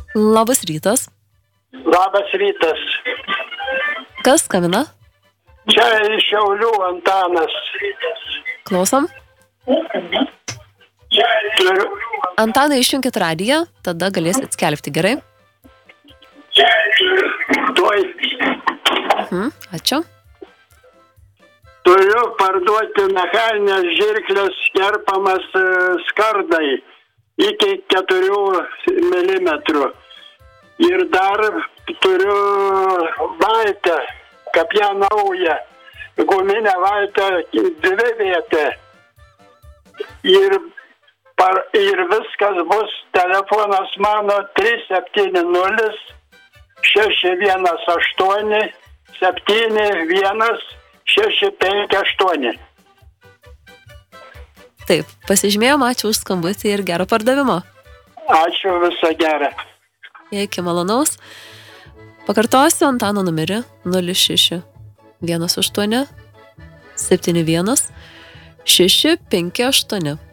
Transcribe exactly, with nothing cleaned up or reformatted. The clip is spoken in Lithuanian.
Labas rytas. Labas rytas. Kas skambina? Čia iš Šiaulių Antanas. Klausom. Turiu, Antanai, išjunkit radiją, tada galėsit skelbti, gerai? tuoj Mhm, ačiū. turiu parduoti mechaninės žirklės kerpamas e, skardai iki keturių milimetrų. Ir dar turiu valtę, kaip ją naują, guminę valtę, dvi vietę. Ir, par, ir viskas bus, telefonas mano trys septyni nulis šeši vienas aštuoni septyni vienas šeši penki aštuoni. Taip, pasižymėjom, ačiū už skambutį ir gero pardavimo. Ačiū, viso gero. Iki malonaus. Pakartosiu Antano numerį nulis šeši vienas aštuoni septyni vienas šeši penki aštuoni.